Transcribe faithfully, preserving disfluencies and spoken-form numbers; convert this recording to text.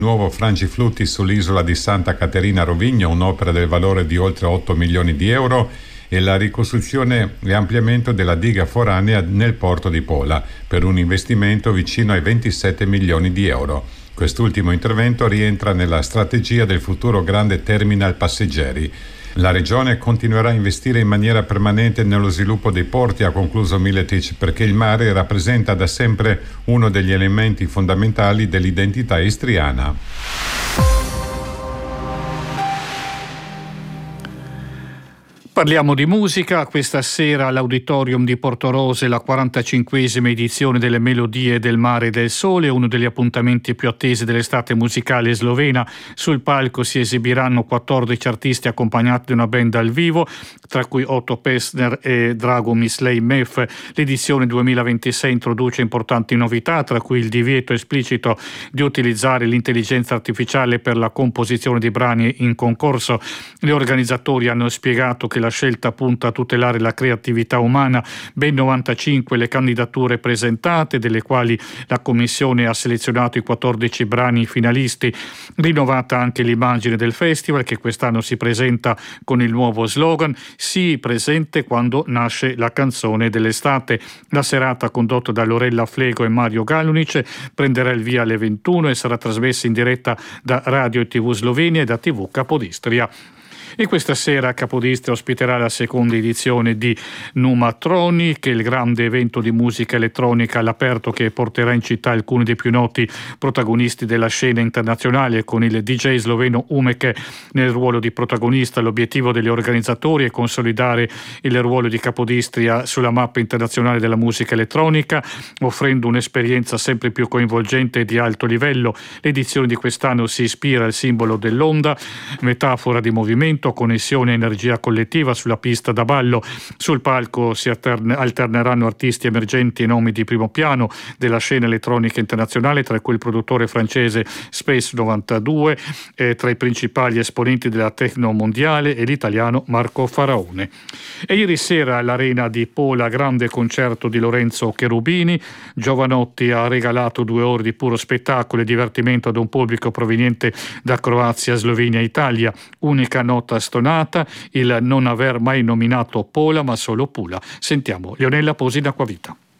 Nuovo Frangiflutti sull'isola di Santa Caterina Rovigno, un'opera del valore di oltre otto milioni di euro, e la ricostruzione e ampliamento della diga foranea nel porto di Pola per un investimento vicino ai ventisette milioni di euro. Quest'ultimo intervento rientra nella strategia del futuro grande terminal passeggeri. La Regione continuerà a investire in maniera permanente nello sviluppo dei porti, ha concluso Miletic, perché il mare rappresenta da sempre uno degli elementi fondamentali dell'identità istriana. Parliamo di musica. Questa sera all'Auditorium di Portorose la quarantacinquesima edizione delle Melodie del Mare e del Sole, uno degli appuntamenti più attesi dell'estate musicale slovena. Sul palco si esibiranno quattordici artisti accompagnati da una band dal vivo, tra cui Otto Pestner e Drago Mislej Mef. L'edizione duemilaventisei introduce importanti novità, tra cui il divieto esplicito di utilizzare l'intelligenza artificiale per la composizione di brani in concorso. Gli organizzatori hanno spiegato che la scelta punta a tutelare la creatività umana. Ben novantacinque le candidature presentate, delle quali la Commissione ha selezionato i quattordici brani finalisti. Rinnovata anche l'immagine del festival, che quest'anno si presenta con il nuovo slogan "Sii presente quando nasce la canzone dell'estate". La serata, condotta da Lorella Flego e Mario Galunic, prenderà il via alle ventuno e sarà trasmessa in diretta da Radio e tivù Slovenia e da tivù Capodistria. E questa sera Capodistria ospiterà la seconda edizione di Numatroni, che è il grande evento di musica elettronica all'aperto che porterà in città alcuni dei più noti protagonisti della scena internazionale, con il D J sloveno Umek nel ruolo di protagonista. L'obiettivo degli organizzatori è consolidare il ruolo di Capodistria sulla mappa internazionale della musica elettronica, offrendo un'esperienza sempre più coinvolgente e di alto livello. L'edizione di quest'anno si ispira al simbolo dell'onda, metafora di movimento, connessione e energia collettiva sulla pista da ballo. Sul palco si altern- alterneranno artisti emergenti e nomi di primo piano della scena elettronica internazionale, tra cui il produttore francese Space novantadue, e tra i principali esponenti della techno mondiale e l'italiano Marco Faraone. E ieri sera all'Arena di Pola, grande concerto di Lorenzo Cherubini. Giovanotti ha regalato due ore di puro spettacolo e divertimento ad un pubblico proveniente da Croazia, Slovenia e Italia. Unica nota stonata, il non aver mai nominato Pola ma solo Pula. Sentiamo Leonella Posi d'Acquavita.